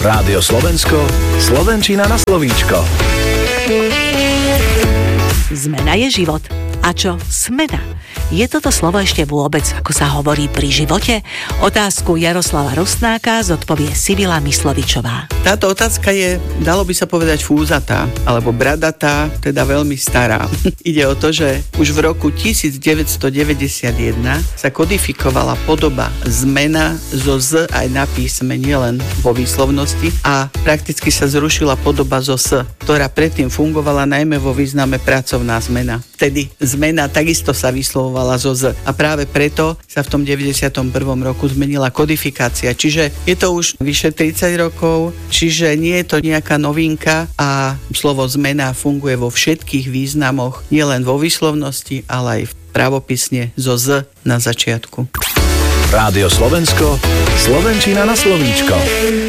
Rádio Slovensko, slovenčina na slovíčko. Zmena je život. A čo smena? Je toto slovo ešte vôbec, ako sa hovorí, pri živote? Otázku Jaroslava Rusnáka zodpovie Sibila Myslovičová. Táto otázka je, dalo by sa povedať, fúzatá, alebo bradatá, teda veľmi stará. Ide o to, že už v roku 1991 sa kodifikovala podoba zmena zo z aj na písme, nielen vo výslovnosti, a prakticky sa zrušila podoba zo s, ktorá predtým fungovala najmä vo význame pracovná zmena. Vtedy zmena takisto sa vyslovovala zo z a práve preto sa v tom 91. roku zmenila kodifikácia. Čiže je to už vyše 30 rokov, čiže nie je to nejaká novinka a slovo zmena funguje vo všetkých významoch, nielen vo výslovnosti, ale aj v pravopisne zo z na začiatku. Rádio Slovensko, slovenčina na slovíčko.